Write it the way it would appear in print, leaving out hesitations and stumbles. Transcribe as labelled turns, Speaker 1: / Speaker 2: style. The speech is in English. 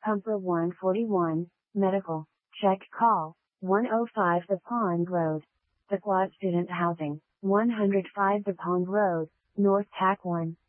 Speaker 1: Comfort 141, Medical, check call, 105 The Pond Road. The Quad Student Housing, 105 The Pond Road, North Tack 1.